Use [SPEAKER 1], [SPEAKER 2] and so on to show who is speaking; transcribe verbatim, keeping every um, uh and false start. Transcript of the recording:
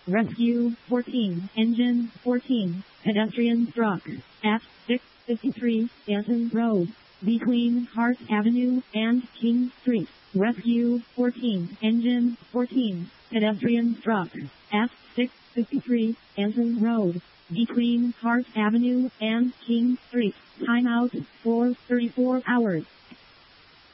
[SPEAKER 1] Rescue fourteen, Engine fourteen, pedestrian struck at six fifty-three Stanton Road, between Hart Avenue and King Street. Rescue fourteen, Engine fourteen, pedestrian struck at six fifty-three Stanton Road, between Hart Avenue and King Street. Timeout for thirty-four hours.